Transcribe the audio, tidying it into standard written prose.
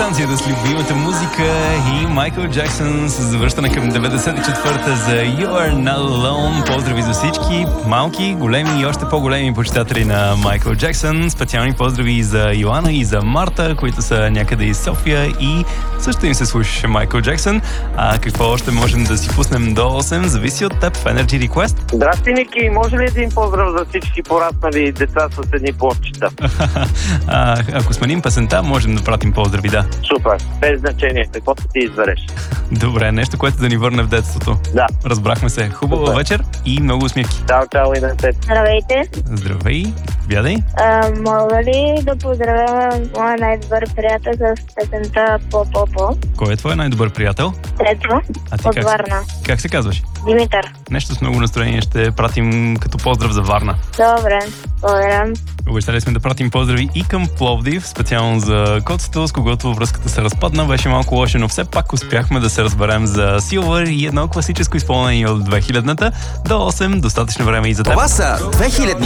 радиостанцията с любимата музика и Майкъл Джаксън с завръщане към 94-та за You Are Not Alone. Поздрави за всички малки, големи и още по-големи почитатели на Майкъл Джаксън. Специални поздрави за Йоана и за Марта, които са някъде из София и също им се слушаше Майкъл Джаксън. А какво още можем да си пуснем до 8, зависи от теб в Energy Request. Здрасти, Ники. Може ли един поздрав за всички пораснали деца с едни плоччета? Ако сменим песента, можем да пратим поздрави, да. Супер. Без значение. Каквото ти избереш. Добре, нещо, което да ни върне в детството. Да. Разбрахме се. Хубава вечер и много усмивки. Чао, чао и на теб. Здравейте. Здравей. Вядай. Мога ли да поздравя моя най-добър приятел с песента По-По-По? Кой е твой най-добър приятел? Трето, А ти от как, Варна. как се казваш? Димитър. Нещо с много настроение ще пратим като поздрав за Варна. Добре, благодаря. Обещали сме да пратим поздрави и към Пловдив, специално за Коцето, с когото връзката се разпадна. Беше малко лошо, но все пак успяхме да се разберем за Silver и едно класическо изпълнение от 2000-та. До 8, достатъчно време и за теб. Това са 2000